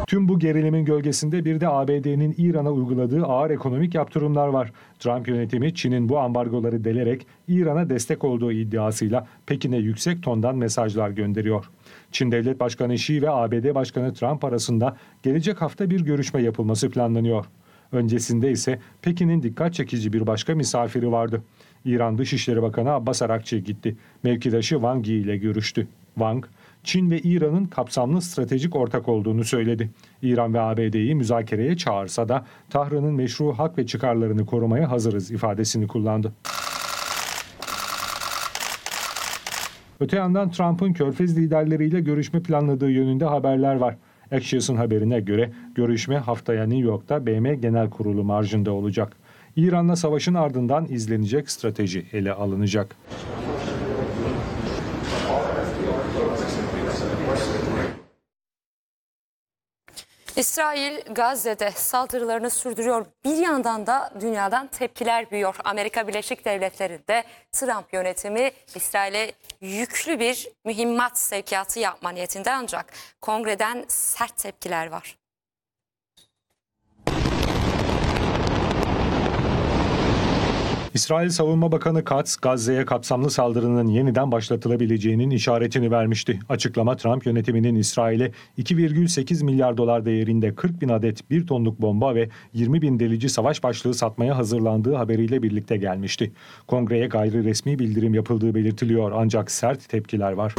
Tüm bu gerilimin gölgesinde bir de ABD'nin İran'a uyguladığı ağır ekonomik yaptırımlar var. Trump yönetimi Çin'in bu ambargoları delerek İran'a destek olduğu iddiasıyla Pekin'e yüksek tondan mesajlar gönderiyor. Çin Devlet Başkanı Xi ve ABD Başkanı Trump arasında gelecek hafta bir görüşme yapılması planlanıyor. Öncesinde ise Pekin'in dikkat çekici bir başka misafiri vardı. İran Dışişleri Bakanı Abbas Arakçı gitti. Mevkidaşı Wang Yi ile görüştü. Wang, Çin ve İran'ın kapsamlı stratejik ortak olduğunu söyledi. İran ve ABD'yi müzakereye çağırsa da Tahran'ın meşru hak ve çıkarlarını korumaya hazırız ifadesini kullandı. Öte yandan Trump'ın Körfez liderleriyle görüşme planladığı yönünde haberler var. Axios'un haberine göre görüşme haftaya New York'ta BM Genel Kurulu marjında olacak. İran'la savaşın ardından izlenecek strateji ele alınacak. İsrail Gazze'de saldırılarını sürdürüyor. Bir yandan da dünyadan tepkiler büyüyor. Amerika Birleşik Devletleri'nde Trump yönetimi İsrail'e yüklü bir mühimmat sevkiyatı yapma niyetinde, ancak Kongre'den sert tepkiler var. İsrail Savunma Bakanı Katz, Gazze'ye kapsamlı saldırının yeniden başlatılabileceğinin işaretini vermişti. Açıklama, Trump yönetiminin İsrail'e 2,8 milyar dolar değerinde 40 bin adet 1 tonluk bomba ve 20 bin delici savaş başlığı satmaya hazırlandığı haberiyle birlikte gelmişti. Kongreye gayri resmi bildirim yapıldığı belirtiliyor, ancak sert tepkiler var.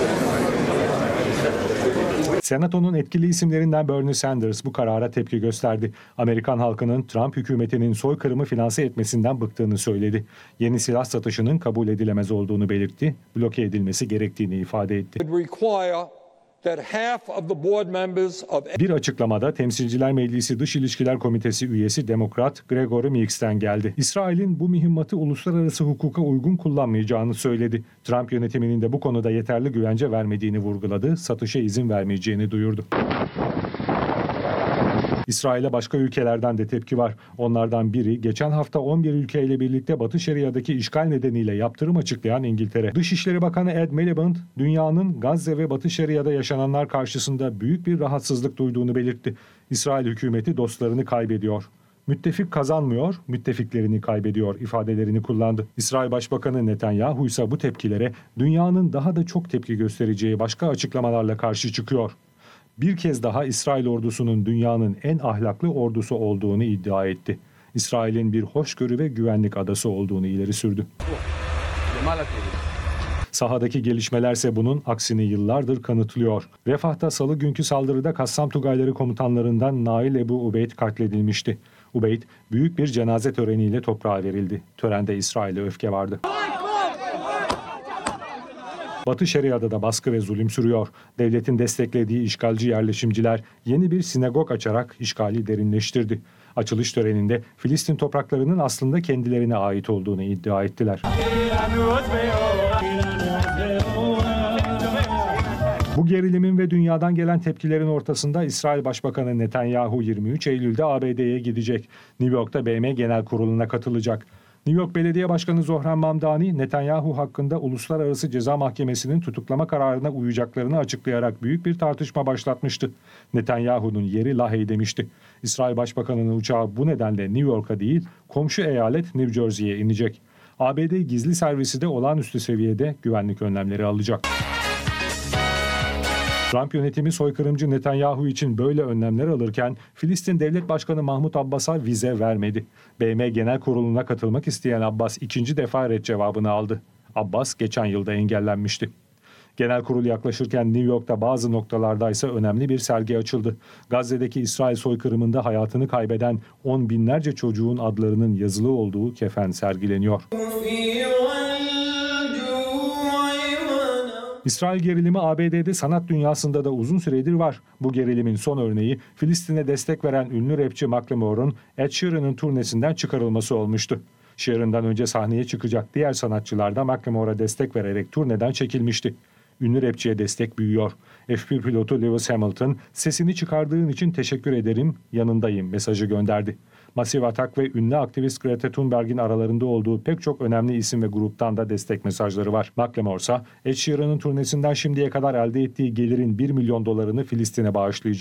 Senato'nun etkili isimlerinden Bernie Sanders bu karara tepki gösterdi. Amerikan halkının Trump hükümetinin soykırımı finanse etmesinden bıktığını söyledi. Yeni silah satışının kabul edilemez olduğunu belirtti, bloke edilmesi gerektiğini ifade etti. Bir açıklamada Temsilciler Meclisi Dış İlişkiler Komitesi üyesi Demokrat Gregory Meeks'ten geldi. İsrail'in bu mühimmatı uluslararası hukuka uygun kullanmayacağını söyledi. Trump yönetiminin de bu konuda yeterli güvence vermediğini vurguladı, satışa izin vermeyeceğini duyurdu. İsrail'e başka ülkelerden de tepki var. Onlardan biri geçen hafta 11 ülkeyle birlikte Batı Şeria'daki işgal nedeniyle yaptırım açıklayan İngiltere. Dışişleri Bakanı Ed Miliband, dünyanın Gazze ve Batı Şeria'da yaşananlar karşısında büyük bir rahatsızlık duyduğunu belirtti. İsrail hükümeti dostlarını kaybediyor. Müttefik kazanmıyor, müttefiklerini kaybediyor ifadelerini kullandı. İsrail Başbakanı Netanyahu ise bu tepkilere dünyanın daha da çok tepki göstereceği başka açıklamalarla karşı çıkıyor. Bir kez daha İsrail ordusunun dünyanın en ahlaklı ordusu olduğunu iddia etti. İsrail'in bir hoşgörü ve güvenlik adası olduğunu ileri sürdü. Sahadaki gelişmelerse bunun aksini yıllardır kanıtlıyor. Refah'ta salı günkü saldırıda Kassam Tugayları komutanlarından Nail Ebu Ubeyd katledilmişti. Ubeyd büyük bir cenaze töreniyle toprağa verildi. Törende İsrail'e öfke vardı. Batı Şeria'da da baskı ve zulüm sürüyor. Devletin desteklediği işgalci yerleşimciler yeni bir sinagog açarak işgali derinleştirdi. Açılış töreninde Filistin topraklarının aslında kendilerine ait olduğunu iddia ettiler. Bu gerilimin ve dünyadan gelen tepkilerin ortasında İsrail Başbakanı Netanyahu 23 Eylül'de ABD'ye gidecek. New York'ta BM Genel Kurulu'na katılacak. New York Belediye Başkanı Zohran Mamdani, Netanyahu hakkında Uluslararası Ceza Mahkemesi'nin tutuklama kararına uyacaklarını açıklayarak büyük bir tartışma başlatmıştı. Netanyahu'nun yeri Lahey demişti. İsrail Başbakanı'nın uçağı bu nedenle New York'a değil, komşu eyalet New Jersey'ye inecek. ABD gizli servisi de olağanüstü seviyede güvenlik önlemleri alacak. Trump yönetimi soykırımcı Netanyahu için böyle önlemler alırken Filistin Devlet Başkanı Mahmut Abbas'a vize vermedi. BM Genel Kurulu'na katılmak isteyen Abbas ikinci defa ret cevabını aldı. Abbas geçen yılda engellenmişti. Genel kurul yaklaşırken New York'ta bazı noktalarda ise önemli bir sergi açıldı. Gazze'deki İsrail soykırımında hayatını kaybeden 10 binlerce çocuğun adlarının yazılı olduğu kefen sergileniyor. İsrail gerilimi ABD'de sanat dünyasında da uzun süredir var. Bu gerilimin son örneği Filistin'e destek veren ünlü rapçi Macklemore'un Ed Sheeran'ın turnesinden çıkarılması olmuştu. Sheeran'dan önce sahneye çıkacak diğer sanatçılar da Macklemore'a destek vererek turneden çekilmişti. Ünlü rapçiye destek büyüyor. F1 pilotu Lewis Hamilton, "Sesini çıkardığın için teşekkür ederim, yanındayım" mesajı gönderdi. Massive Attack ve ünlü aktivist Greta Thunberg'in aralarında olduğu pek çok önemli isim ve gruptan da destek mesajları var. Macklemore ise Ed Sheeran'ın turnesinden şimdiye kadar elde ettiği gelirin $1 milyon Filistin'e bağışlayacak.